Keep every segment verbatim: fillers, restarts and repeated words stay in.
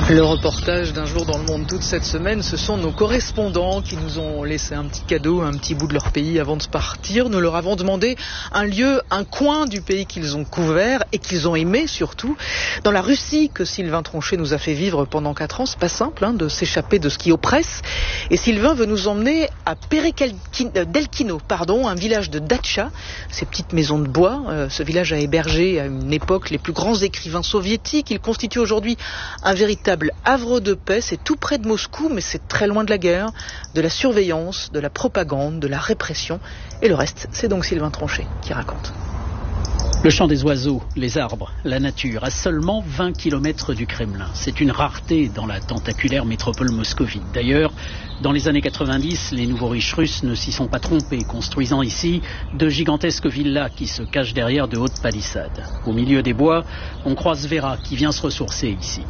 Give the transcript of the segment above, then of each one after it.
Le reportage d'un jour dans le monde toute cette semaine, ce sont nos correspondants qui nous ont laissé un petit cadeau, un petit bout de leur pays avant de partir. Nous leur avons demandé un lieu, un coin du pays qu'ils ont couvert et qu'ils ont aimé surtout. Dans la Russie que Sylvain Tronchet nous a fait vivre pendant quatre ans, c'est pas simple hein, de s'échapper de ce qui oppresse. Et Sylvain veut nous emmener à Peredelkino, pardon, un village de datcha, ces petites maisons de bois. Euh, ce village a hébergé à une époque les plus grands écrivains soviétiques. Il constitue aujourd'hui un véritable havre de paix. C'est tout près de Moscou, mais c'est très loin de la guerre, de la surveillance, de la propagande, de la répression. Et le reste, c'est donc Sylvain Tronchet qui raconte. Le chant des oiseaux, les arbres, la nature, à seulement vingt kilomètres du Kremlin. C'est une rareté dans la tentaculaire métropole moscovite. D'ailleurs, dans les années quatre-vingt-dix, les nouveaux riches russes ne s'y sont pas trompés, construisant ici de gigantesques villas qui se cachent derrière de hautes palissades. Au milieu des bois, on croise Vera qui vient se ressourcer ici.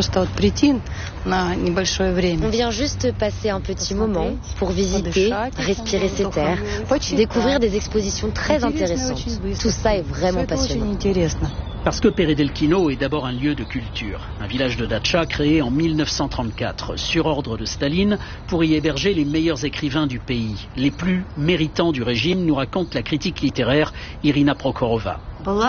On vient juste passer un petit moment pour visiter, respirer ces terres, découvrir des expositions très intéressantes. Tout ça est vraiment passionnant. Parce que Peredelkino est d'abord un lieu de culture, un village de datcha créé en mille neuf cent trente-quatre, sur ordre de Staline, pour y héberger les meilleurs écrivains du pays. Les plus méritants du régime, nous raconte la critique littéraire Irina Prokhorova.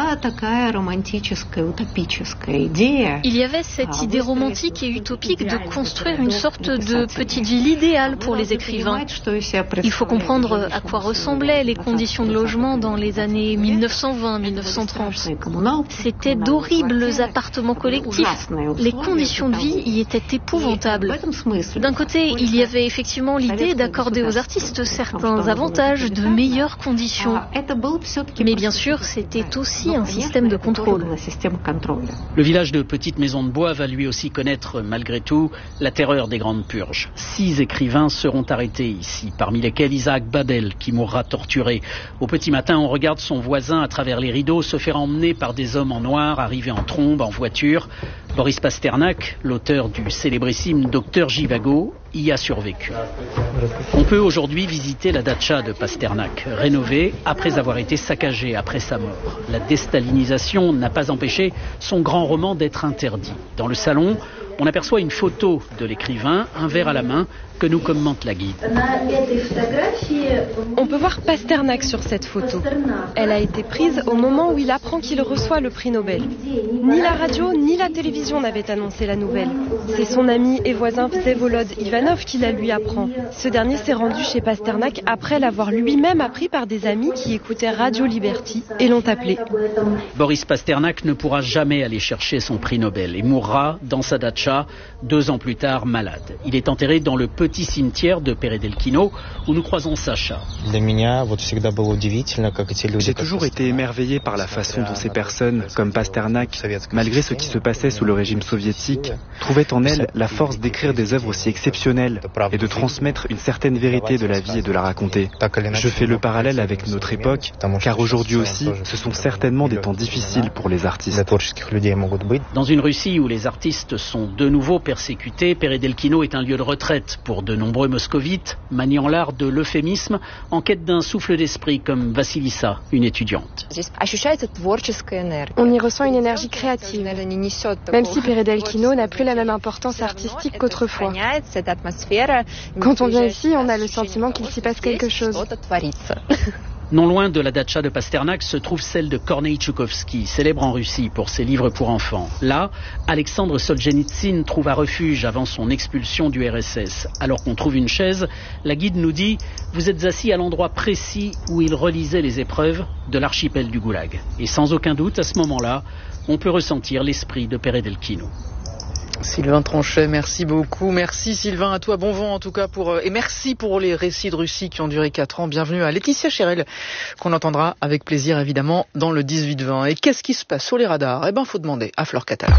Il y avait cette idée romantique et utopique de construire une sorte de petite ville idéale pour les écrivains. Il faut comprendre à quoi ressemblaient les conditions de logement dans les années mille neuf cent vingt mille neuf cent trente. C'était d'horribles appartements collectifs. Les conditions de vie y étaient épouvantables. D'un côté, il y avait effectivement l'idée d'accorder aux artistes certains avantages, de meilleures conditions. Mais bien sûr, c'était aussi un système de contrôle. Le village de petites maisons de bois va lui aussi connaître, malgré tout, la terreur des grandes purges. Six écrivains seront arrêtés ici, parmi lesquels Isaac Babel, qui mourra torturé. Au petit matin, on regarde son voisin à travers les rideaux se faire emmener par des hommes en noir, arrivés en trombe, en voiture. Boris Pasternak, l'auteur du célébrissime Docteur Jivago, y a survécu. On peut aujourd'hui visiter la datcha de Pasternak, rénovée après avoir été saccagée après sa mort. La déstalinisation n'a pas empêché son grand roman d'être interdit. Dans le salon, on aperçoit une photo de l'écrivain, un verre à la main, que nous commente la guide. On peut voir Pasternak sur cette photo. Elle a été prise au moment où il apprend qu'il reçoit le prix Nobel. Ni la radio ni la télévision n'avaient annoncé la nouvelle. C'est son ami et voisin Vsevolod Ivanov qui la lui apprend. Ce dernier s'est rendu chez Pasternak après l'avoir lui-même appris par des amis qui écoutaient Radio Liberty et l'ont appelé. Boris Pasternak ne pourra jamais aller chercher son prix Nobel et mourra dans sa datcha deux ans plus tard malade. Il est enterré dans le petit petit cimetière de Peredelkino où nous croisons Sacha. J'ai toujours été émerveillé par la façon dont ces personnes, comme Pasternak, malgré ce qui se passait sous le régime soviétique, trouvaient en elles la force d'écrire des œuvres aussi exceptionnelles et de transmettre une certaine vérité de la vie et de la raconter. Je fais le parallèle avec notre époque, car aujourd'hui aussi, ce sont certainement des temps difficiles pour les artistes. Dans une Russie où les artistes sont de nouveau persécutés, Peredelkino est un lieu de retraite pour de nombreux moscovites, maniant l'art de l'euphémisme en quête d'un souffle d'esprit comme Vassilissa, une étudiante. On y ressent une énergie créative, même si Peredelkino n'a plus la même importance artistique qu'autrefois. Quand on vient ici, on a le sentiment qu'il s'y passe quelque chose. Non loin de la datcha de Pasternak se trouve celle de Korneï Tchoukovsky, célèbre en Russie pour ses livres pour enfants. Là, Alexandre Solzhenitsyn trouve un refuge avant son expulsion du R S S. Alors qu'on trouve une chaise, la guide nous dit « Vous êtes assis à l'endroit précis où il relisait les épreuves de l'archipel du Goulag. » Et sans aucun doute, à ce moment-là, on peut ressentir l'esprit de Peredelkino. Sylvain Tronchet, merci beaucoup. Merci Sylvain, à toi. Bon vent en tout cas pour euh, et merci pour les récits de Russie qui ont duré quatre ans. Bienvenue à Laetitia Chérel, qu'on entendra avec plaisir évidemment dans le dix-huit vingt. Et qu'est-ce qui se passe sur les radars? Eh ben, faut demander à Flore Catala.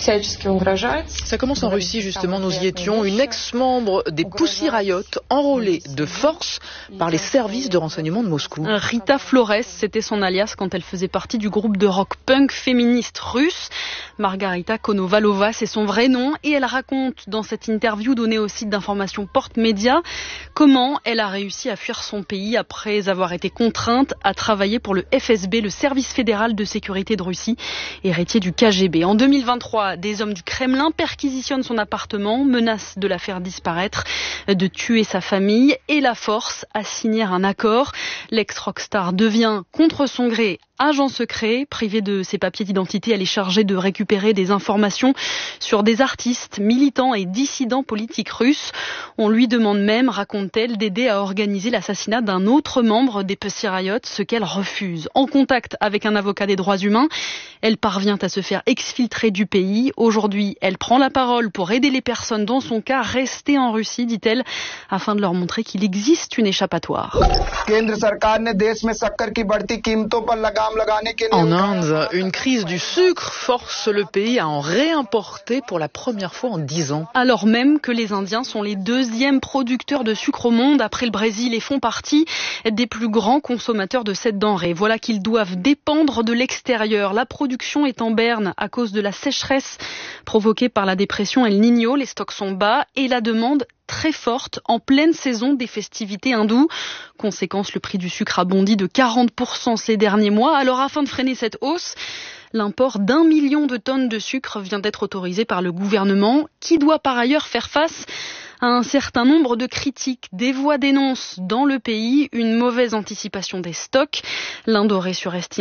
Ça commence en Russie, justement, nous y étions. Une ex-membre des Pussy Riot, enrôlée de force par les services de renseignement de Moscou. Rita Flores, c'était son alias quand elle faisait partie du groupe de rock punk féministe russe. Margarita Konovalova, c'est son vrai nom, et elle raconte dans cette interview donnée au site d'information Porte Média comment elle a réussi à fuir son pays après avoir été contrainte à travailler pour le F S B, le service fédéral de sécurité de Russie, héritier du K G B. En deux mille vingt-trois, des hommes du Kremlin perquisitionnent son appartement, menacent de la faire disparaître, de tuer sa famille et la force à signer un accord. L'ex-rockstar devient, contre son gré, agent secret. Privée de ses papiers d'identité, elle est chargée de récupérer des informations sur des artistes, militants et dissidents politiques russes. On lui demande même, raconte-t-elle, d'aider à organiser l'assassinat d'un autre membre des Pussy Riot, ce qu'elle refuse. En contact avec un avocat des droits humains, elle parvient à se faire exfiltrer du pays. Aujourd'hui, elle prend la parole pour aider les personnes dans son cas restées en Russie, dit-elle, afin de leur montrer qu'il existe une échappatoire. En Inde, une crise du sucre force le pays à en réimporter pour la première fois en dix ans. Alors même que les Indiens sont les deuxièmes producteurs de sucre au monde après le Brésil et font partie des plus grands consommateurs de cette denrée. Voilà qu'ils doivent dépendre de l'extérieur. La production est en berne à cause de la sécheresse provoquée par la dépression El Niño. Les stocks sont bas et la demande très forte en pleine saison des festivités hindoues. Conséquence, le prix du sucre a bondi de quarante pour cent ces derniers mois. Alors afin de freiner cette hausse, l'import d'un million de tonnes de sucre vient d'être autorisé par le gouvernement, qui doit par ailleurs faire face à un certain nombre de critiques. Des voix dénoncent dans le pays une mauvaise anticipation des stocks. L'Inde aurait surestimé